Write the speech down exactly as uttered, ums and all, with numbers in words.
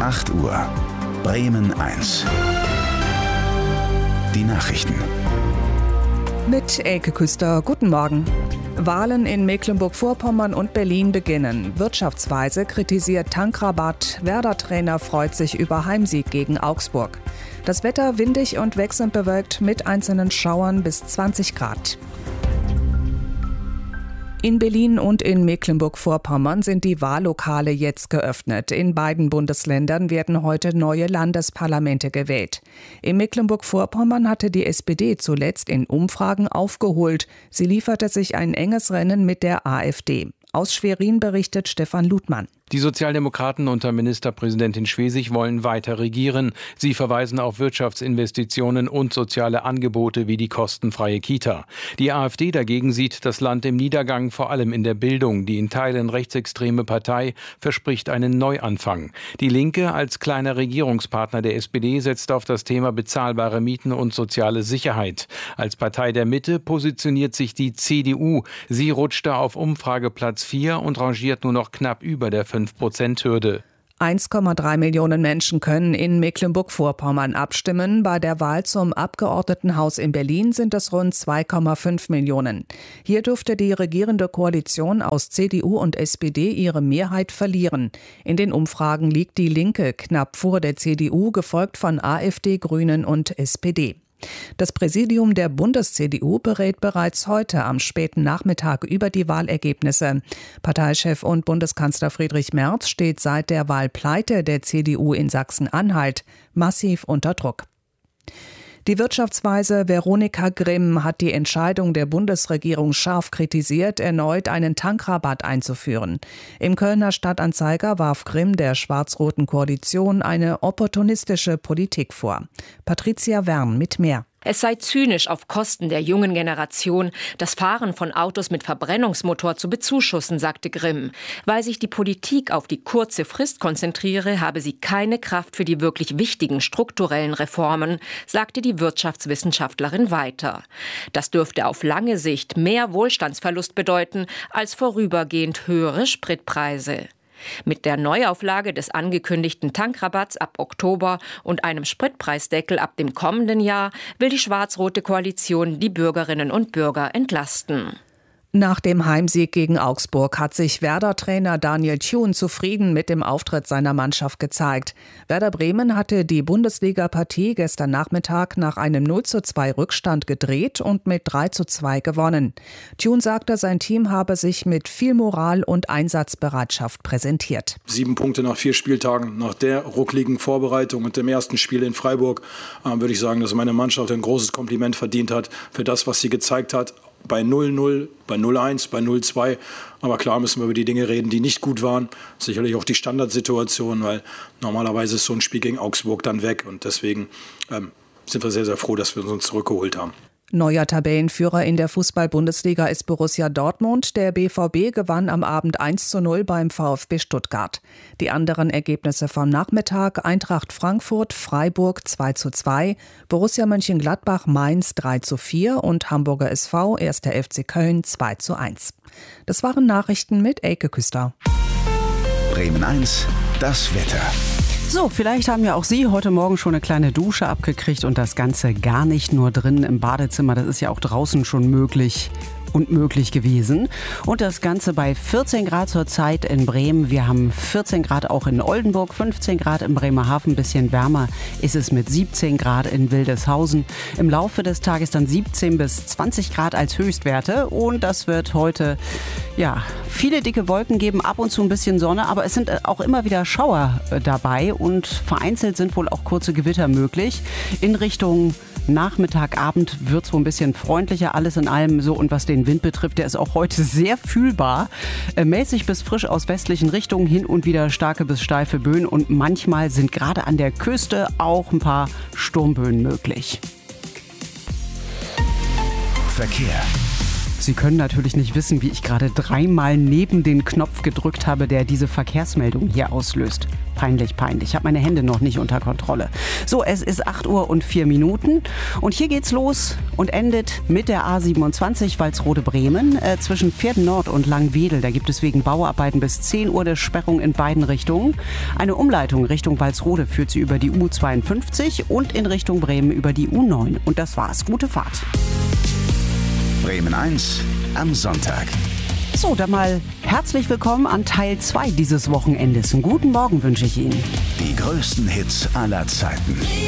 acht Uhr. Bremen eins. Die Nachrichten. Mit Elke Küster, guten Morgen. Wahlen in Mecklenburg-Vorpommern und Berlin beginnen. Wirtschaftsweise kritisiert Tankrabatt. Werder-Trainer freut sich über Heimsieg gegen Augsburg. Das Wetter windig und wechselnd bewölkt mit einzelnen Schauern bis zwanzig Grad. In Berlin und in Mecklenburg-Vorpommern sind die Wahllokale jetzt geöffnet. In beiden Bundesländern werden heute neue Landesparlamente gewählt. In Mecklenburg-Vorpommern hatte die S P D zuletzt in Umfragen aufgeholt. Sie lieferte sich ein enges Rennen mit der AfD. Aus Schwerin berichtet Stefan Ludmann. Die Sozialdemokraten unter Ministerpräsidentin Schwesig wollen weiter regieren. Sie verweisen auf Wirtschaftsinvestitionen und soziale Angebote wie die kostenfreie Kita. Die AfD dagegen sieht das Land im Niedergang, vor allem in der Bildung. Die in Teilen rechtsextreme Partei verspricht einen Neuanfang. Die Linke als kleiner Regierungspartner der S P D setzt auf das Thema bezahlbare Mieten und soziale Sicherheit. Als Partei der Mitte positioniert sich die C D U. Sie rutschte auf Umfrageplatz vier und rangiert nur noch knapp über der fünf Prozent Hürde. eins Komma drei Millionen Menschen können in Mecklenburg-Vorpommern abstimmen. Bei der Wahl zum Abgeordnetenhaus in Berlin sind es rund zwei Komma fünf Millionen. Hier dürfte die regierende Koalition aus C D U und S P D ihre Mehrheit verlieren. In den Umfragen liegt die Linke knapp vor der C D U, gefolgt von AfD, Grünen und S P D. Das Präsidium der Bundes-C D U berät bereits heute am späten Nachmittag über die Wahlergebnisse. Parteichef und Bundeskanzler Friedrich Merz steht seit der Wahlpleite der C D U in Sachsen-Anhalt massiv unter Druck. Die Wirtschaftsweise Veronika Grimm hat die Entscheidung der Bundesregierung scharf kritisiert, erneut einen Tankrabatt einzuführen. Im Kölner Stadtanzeiger warf Grimm der schwarz-roten Koalition eine opportunistische Politik vor. Patricia Wern mit mehr. Es sei zynisch, auf Kosten der jungen Generation das Fahren von Autos mit Verbrennungsmotor zu bezuschussen, sagte Grimm. Weil sich die Politik auf die kurze Frist konzentriere, habe sie keine Kraft für die wirklich wichtigen strukturellen Reformen, sagte die Wirtschaftswissenschaftlerin weiter. Das dürfte auf lange Sicht mehr Wohlstandsverlust bedeuten als vorübergehend höhere Spritpreise. Mit der Neuauflage des angekündigten Tankrabatts ab Oktober und einem Spritpreisdeckel ab dem kommenden Jahr will die schwarz-rote Koalition die Bürgerinnen und Bürger entlasten. Nach dem Heimsieg gegen Augsburg hat sich Werder-Trainer Daniel Thun zufrieden mit dem Auftritt seiner Mannschaft gezeigt. Werder Bremen hatte die Bundesliga-Partie gestern Nachmittag nach einem null zu zwei Rückstand gedreht und mit drei zu zwei gewonnen. Thun sagte, sein Team habe sich mit viel Moral und Einsatzbereitschaft präsentiert. Sieben Punkte nach vier Spieltagen, nach der ruckligen Vorbereitung und dem ersten Spiel in Freiburg, äh, würde ich sagen, dass meine Mannschaft ein großes Kompliment verdient hat für das, was sie gezeigt hat. Bei null null, bei null eins, bei null zwei. Aber klar müssen wir über die Dinge reden, die nicht gut waren. Sicherlich auch die Standardsituation, weil normalerweise ist so ein Spiel gegen Augsburg dann weg. Und deswegen ähm, sind wir sehr, sehr froh, dass wir uns zurückgeholt haben. Neuer Tabellenführer in der Fußball-Bundesliga ist Borussia Dortmund. Der B V B gewann am Abend eins zu null beim VfB Stuttgart. Die anderen Ergebnisse vom Nachmittag: Eintracht Frankfurt, Freiburg zwei zu zwei, Borussia Mönchengladbach, Mainz drei zu vier und Hamburger S V, erster F C Köln zwei zu eins. Das waren Nachrichten mit Elke Küster. Bremen eins, das Wetter. So, vielleicht haben ja auch Sie heute Morgen schon eine kleine Dusche abgekriegt und das Ganze gar nicht nur drin im Badezimmer. Das ist ja auch draußen schon möglich und möglich gewesen. Und das Ganze bei vierzehn Grad zurzeit in Bremen. Wir haben vierzehn Grad auch in Oldenburg, fünfzehn Grad in Bremerhaven. Ein bisschen wärmer ist es mit siebzehn Grad in Wildeshausen. Im Laufe des Tages dann siebzehn bis zwanzig Grad als Höchstwerte. Und das wird heute, ja, viele dicke Wolken geben, ab und zu ein bisschen Sonne. Aber es sind auch immer wieder Schauer dabei und vereinzelt sind wohl auch kurze Gewitter möglich. In Richtung Nachmittag, Abend wird es wohl ein bisschen freundlicher, alles in allem so. Und was den Wind betrifft, der ist auch heute sehr fühlbar. Äh, mäßig bis frisch aus westlichen Richtungen, hin und wieder starke bis steife Böen. Und manchmal sind gerade an der Küste auch ein paar Sturmböen möglich. Verkehr. Sie können natürlich nicht wissen, wie ich gerade dreimal neben den Knopf gedrückt habe, der diese Verkehrsmeldung hier auslöst. Peinlich, peinlich. Ich habe meine Hände noch nicht unter Kontrolle. So, es ist acht Uhr und vier Minuten und hier geht's los und endet mit der A siebenundzwanzig Walsrode-Bremen äh, zwischen Pferden-Nord und Langwedel. Da gibt es wegen Bauarbeiten bis zehn Uhr eine Sperrung in beiden Richtungen. Eine Umleitung Richtung Walsrode führt sie über die U zweiundfünfzig und in Richtung Bremen über die U neun. Und das war's. Gute Fahrt. Bremen eins am Sonntag. So, dann mal herzlich willkommen an Teil zwei dieses Wochenendes. Einen guten Morgen wünsche ich Ihnen. Die größten Hits aller Zeiten.